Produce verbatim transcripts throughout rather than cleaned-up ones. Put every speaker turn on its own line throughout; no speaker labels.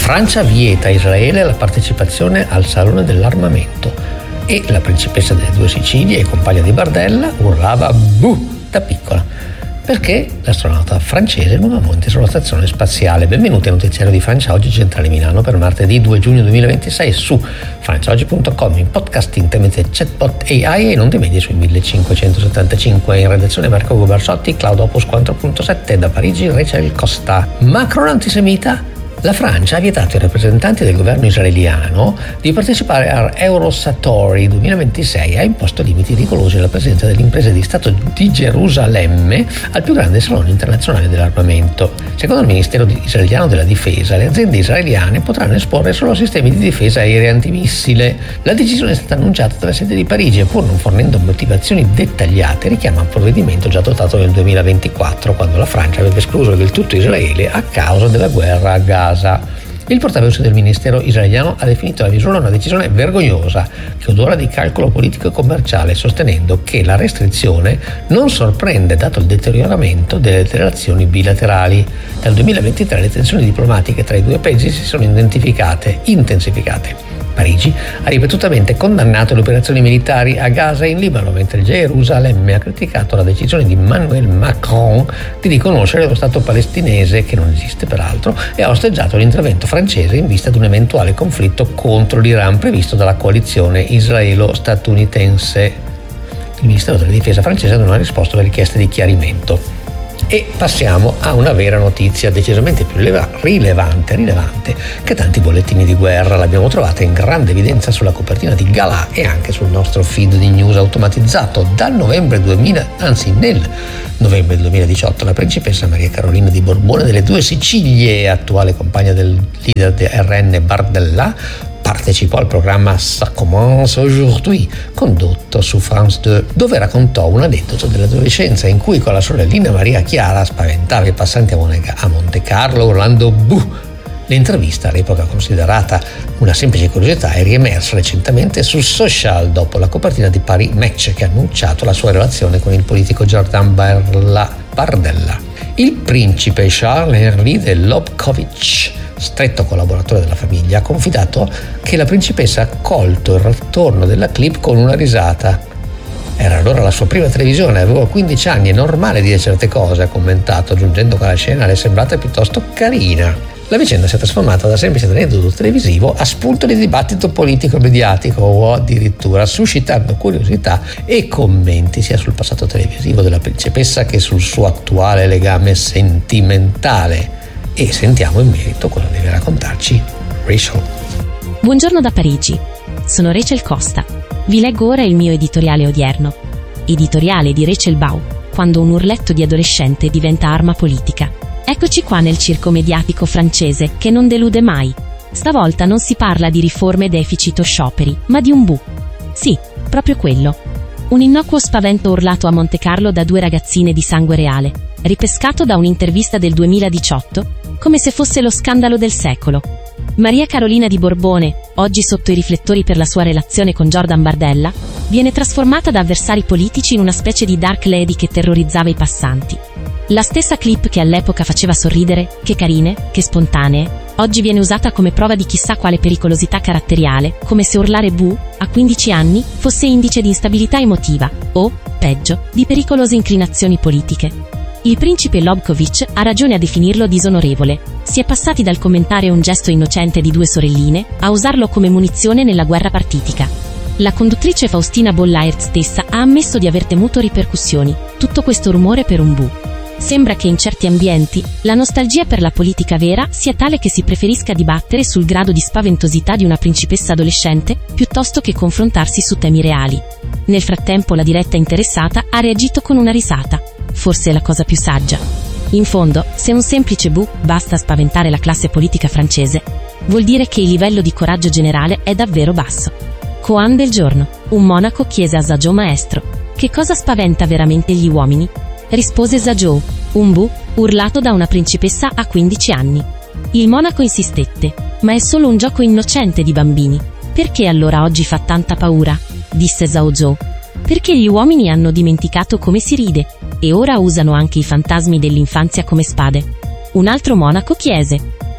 Francia vieta a Israele la partecipazione al Salone dell'Armamento e la principessa delle due Sicilie e compagna di Bardella urlava "buh" da piccola perché l'astronauta francese nuovamente sulla stazione spaziale. Benvenuti al notiziario di Francia Oggi Centrale Milano per martedì due giugno duemilaventisei su franciaoggi punto com, in podcasting tramite chatbot A I e non dei media sui millecinquecentosettantacinque. In redazione Marco Gubarsotti, Cloud Opus quattro punto sette, da Parigi Rachel Costa. Macron antisemita? La Francia ha vietato ai rappresentanti del governo israeliano di partecipare a Eurosatori duemilaventisei e ha imposto limiti rigorosi alla presenza delle imprese di Stato di Gerusalemme al più grande salone internazionale dell'armamento. Secondo il Ministero israeliano della Difesa, le aziende israeliane potranno esporre solo sistemi di difesa aerea antimissile. La decisione è stata annunciata dalla sede di Parigi e, pur non fornendo motivazioni dettagliate, richiama un provvedimento già adottato nel duemilaventiquattro, quando la Francia aveva escluso del tutto Israele a causa della guerra a Gaza. Il portavoce del ministero israeliano ha definito la misura una decisione vergognosa che odora di calcolo politico e commerciale, sostenendo che la restrizione non sorprende dato il deterioramento delle relazioni bilaterali. Dal duemilaventitré le tensioni diplomatiche tra i due paesi si sono intensificate. intensificate. Parigi ha ripetutamente condannato le operazioni militari a Gaza e in Libano, mentre Gerusalemme ha criticato la decisione di Emmanuel Macron di riconoscere lo Stato palestinese, che non esiste peraltro, e ha osteggiato l'intervento francese in vista di un eventuale conflitto contro l'Iran previsto dalla coalizione israelo-statunitense. Il Ministero della Difesa francese non ha risposto alle richieste di chiarimento. E passiamo a una vera notizia decisamente più rilevante, rilevante che tanti bollettini di guerra. L'abbiamo trovata in grande evidenza sulla copertina di Galà e anche sul nostro feed di news automatizzato. Dal novembre duemila, anzi nel novembre duemiladiciotto, la principessa Maria Carolina di Borbone delle due Sicilie, attuale compagna del leader di R N Bardella, partecipò al programma Ça commence aujourd'hui, condotto su France due, dove raccontò un aneddoto dell'adolescenza in cui con la sorellina Maria Chiara spaventava i passanti a Monte Carlo urlando "buh". L'intervista, all'epoca considerata una semplice curiosità, è riemersa recentemente sul social dopo la copertina di Paris Match, che ha annunciato la sua relazione con il politico Jordan Bardella. Il principe Charles-Henri de Lobkowicz, stretto collaboratore della famiglia, ha confidato che la principessa ha colto il ritorno della clip con una risata. Era allora la sua prima televisione, avevo quindici anni, è normale dire certe cose, ha commentato, aggiungendo che la scena le è sembrata piuttosto carina. La vicenda si è trasformata da semplice aneddoto televisivo a spunto di dibattito politico e mediatico, o addirittura suscitando curiosità e commenti sia sul passato televisivo della principessa che sul suo attuale legame sentimentale. E sentiamo in merito cosa deve raccontarci Rachel.
Buongiorno da Parigi, sono Rachel Costa. Vi leggo ora il mio editoriale odierno. Editoriale di Rachel Bau, quando un urletto di adolescente diventa arma politica. Eccoci qua nel circo mediatico francese che non delude mai. Stavolta non si parla di riforme, deficit o scioperi, ma di un bu. Sì, proprio quello. Un innocuo spavento urlato a Monte Carlo da due ragazzine di sangue reale, ripescato da un'intervista del duemiladiciotto, come se fosse lo scandalo del secolo. Maria Carolina di Borbone, oggi sotto i riflettori per la sua relazione con Jordan Bardella, viene trasformata da avversari politici in una specie di dark lady che terrorizzava i passanti. La stessa clip che all'epoca faceva sorridere, che carine, che spontanee, oggi viene usata come prova di chissà quale pericolosità caratteriale, come se urlare bu, a quindici anni, fosse indice di instabilità emotiva, o, peggio, di pericolose inclinazioni politiche. Il principe Lobkowicz ha ragione a definirlo disonorevole. Si è passati dal commentare un gesto innocente di due sorelline, a usarlo come munizione nella guerra partitica. La conduttrice Faustina Bollaert stessa ha ammesso di aver temuto ripercussioni, tutto questo rumore per un bu. Sembra che in certi ambienti, la nostalgia per la politica vera sia tale che si preferisca dibattere sul grado di spaventosità di una principessa adolescente, piuttosto che confrontarsi su temi reali. Nel frattempo la diretta interessata ha reagito con una risata. Forse è la cosa più saggia. In fondo, se un semplice bu basta a spaventare la classe politica francese, vuol dire che il livello di coraggio generale è davvero basso. Koan del giorno. Un monaco chiese a Zhao maestro: che cosa spaventa veramente gli uomini? Rispose Zhao: un bu, urlato da una principessa a quindici anni. Il monaco insistette: ma è solo un gioco innocente di bambini. Perché allora oggi fa tanta paura? Disse Zhao. Perché gli uomini hanno dimenticato come si ride, e ora usano anche i fantasmi dell'infanzia come spade. Un altro monaco chiese: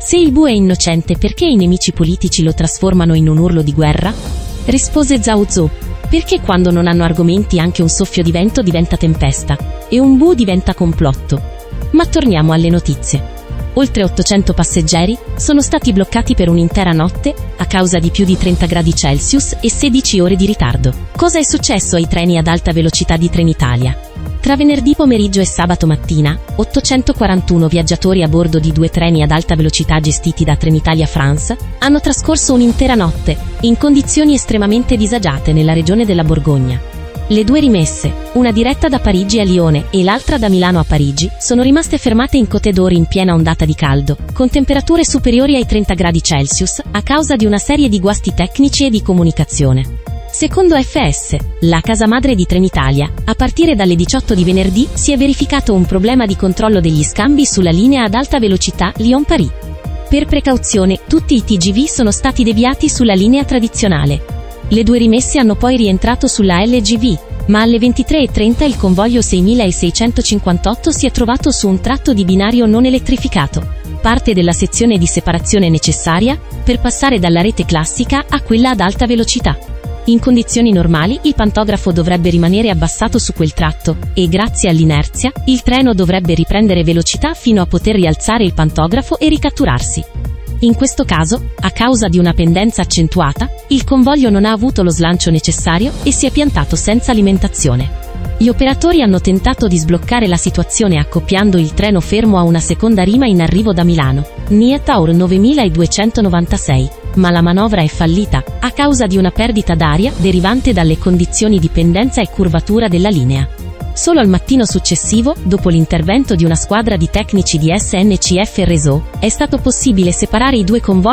Se il Bu è innocente, perché i nemici politici lo trasformano in un urlo di guerra? Rispose Zhao Zhou: perché quando non hanno argomenti anche un soffio di vento diventa tempesta, e un Bu diventa complotto. Ma torniamo alle notizie. Oltre ottocento passeggeri sono stati bloccati per un'intera notte a causa di più di trenta gradi Celsius e sedici ore di ritardo. Cosa è successo ai treni ad alta velocità di Trenitalia? Tra venerdì pomeriggio e sabato mattina, ottocentoquarantuno viaggiatori a bordo di due treni ad alta velocità gestiti da Trenitalia France hanno trascorso un'intera notte in condizioni estremamente disagiate nella regione della Borgogna. Le due rimesse, una diretta da Parigi a Lione e l'altra da Milano a Parigi, sono rimaste fermate in Côte d'Or in piena ondata di caldo, con temperature superiori ai trenta gradi Celsius, a causa di una serie di guasti tecnici e di comunicazione. Secondo F S, la casa madre di Trenitalia, a partire dalle diciotto di venerdì si è verificato un problema di controllo degli scambi sulla linea ad alta velocità Lyon-Paris. Per precauzione, tutti i T G V sono stati deviati sulla linea tradizionale. Le due rimesse hanno poi rientrato sulla L G V, ma alle ventitré e trenta il convoglio seimilaseicentocinquantotto si è trovato su un tratto di binario non elettrificato, parte della sezione di separazione necessaria per passare dalla rete classica a quella ad alta velocità. In condizioni normali il pantografo dovrebbe rimanere abbassato su quel tratto e, grazie all'inerzia, il treno dovrebbe riprendere velocità fino a poter rialzare il pantografo e ricatturarsi. In questo caso, a causa di una pendenza accentuata, il convoglio non ha avuto lo slancio necessario e si è piantato senza alimentazione. Gli operatori hanno tentato di sbloccare la situazione accoppiando il treno fermo a una seconda rima in arrivo da Milano, Nietaur novemiladuecentonovantasei, ma la manovra è fallita, a causa di una perdita d'aria derivante dalle condizioni di pendenza e curvatura della linea. Solo al mattino successivo, dopo l'intervento di una squadra di tecnici di S N C F Réseau, è stato possibile separare i due convogli